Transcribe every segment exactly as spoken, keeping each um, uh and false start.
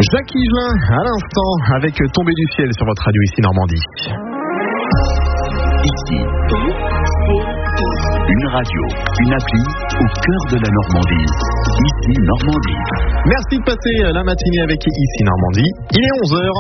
Jacques Higelin, à l'instant, avec Tombée du ciel sur votre radio ici Normandie. Ici, une radio, une appli au cœur de la Normandie. Ici Normandie. Merci de passer la matinée avec Ici Normandie. Il est onze heures.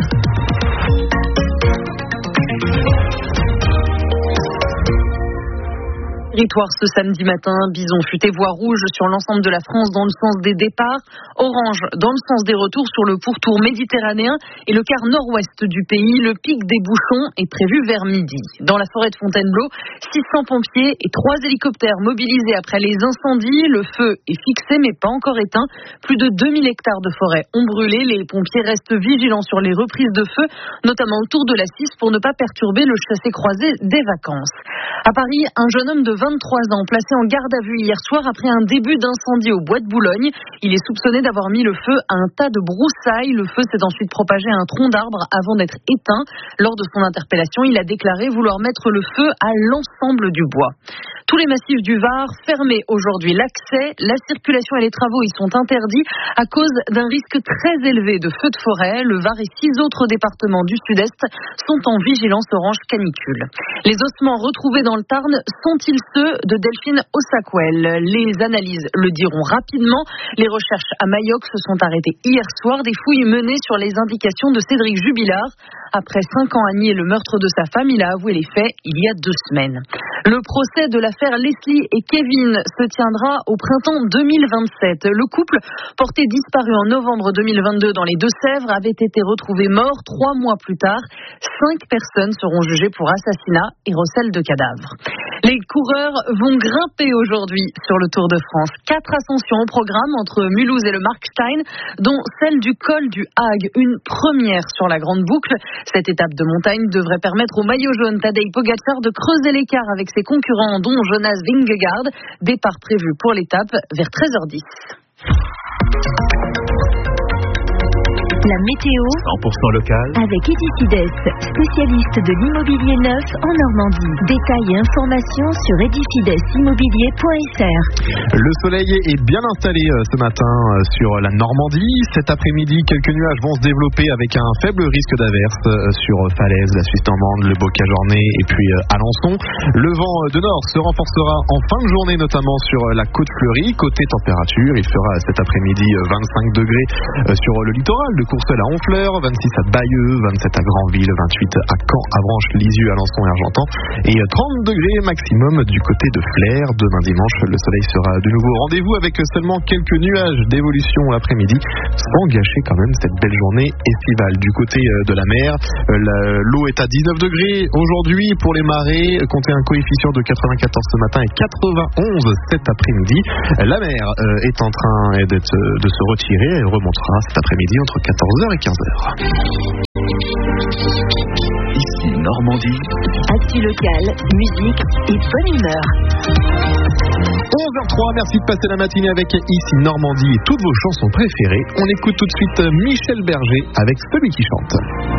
Territoire ce samedi matin, bison futé voie rouge sur l'ensemble de la France dans le sens des départs, orange dans le sens des retours sur le pourtour méditerranéen et le quart nord-ouest du pays. Le pic des bouchons est prévu vers midi. Dans la forêt de Fontainebleau, six cents pompiers et trois hélicoptères mobilisés après les incendies. Le feu est fixé mais pas encore éteint. Plus de deux mille hectares de forêt ont brûlé. Les pompiers restent vigilants sur les reprises de feu, notamment autour de la Cisse pour ne pas perturber le chassé-croisé des vacances. À Paris, un jeune homme de vingt-trois ans placé en garde à vue hier soir après un début d'incendie au bois de Boulogne. Il est soupçonné d'avoir mis le feu à un tas de broussailles. Le feu s'est ensuite propagé à un tronc d'arbre avant d'être éteint. Lors de son interpellation, il a déclaré vouloir mettre le feu à l'ensemble du bois. Tous les massifs du Var fermés aujourd'hui. L'accès, la circulation et les travaux y sont interdits à cause d'un risque très élevé de feux de forêt. Le Var et six autres départements du Sud-Est sont en vigilance orange canicule. Les ossements retrouvés dans le Tarn sont-ils ceux de Delphine Ossaquel? Les analyses le diront rapidement. Les recherches à Mayoc se sont arrêtées hier soir. Des fouilles menées sur les indications de Cédric Jubilard. Après cinq ans à nier le meurtre de sa femme, il a avoué les faits il y a deux semaines. Le procès de l'affaire Leslie et Kevin se tiendra au printemps deux mille vingt-sept. Le couple, porté disparu en novembre deux mille vingt-deux dans les Deux-Sèvres, avait été retrouvé mort trois mois plus tard. Cinq personnes seront jugées pour assassinat et recel de cadavres. Les coureurs vont grimper aujourd'hui sur le Tour de France. Quatre ascensions au programme entre Mulhouse et le Markstein, dont celle du col du Hague, une première sur la grande boucle. Cette étape de montagne devrait permettre au maillot jaune Tadej Pogačar de creuser l'écart avec ses concurrents, dont Jonas Vingegaard. Départ prévu pour l'étape vers treize heures dix. La météo cent pour cent local avec Edifides, spécialiste de l'immobilier neuf en Normandie. Détails et informations sur edifides immobilier point f r. Le soleil est bien installé ce matin sur la Normandie. Cet après-midi, quelques nuages vont se développer avec un faible risque d'averse sur Falaise, la Suisse normande, le Beaucajournais et puis Alençon. Le vent de nord se renforcera en fin de journée, notamment sur la côte fleurie. Côté température, il fera cet après-midi vingt-cinq degrés sur le littoral de Courseulles à Honfleur, vingt-six à Bayeux, vingt-sept à Granville, vingt-huit à Caen, Avranches, Lisieux, Alençon et Argentan et trente degrés maximum du côté de Flers. Demain dimanche, le soleil sera de nouveau au rendez-vous avec seulement quelques nuages d'évolution l'après-midi, sans gâcher quand même cette belle journée estivale. Du côté de la mer, l'eau est à dix-neuf degrés aujourd'hui pour les marées, comptez un coefficient de quatre-vingt-quatorze ce matin et quatre-vingt-onze cet après-midi. La mer est en train d'être, de se retirer, elle remontera cet après-midi entre quatorze heures et quinze heures. Ici Normandie. Actu locale, musique et bonne humeur. onze heures trois, merci de passer la matinée avec Ici Normandie et toutes vos chansons préférées. On écoute tout de suite Michel Berger avec Celui qui chante.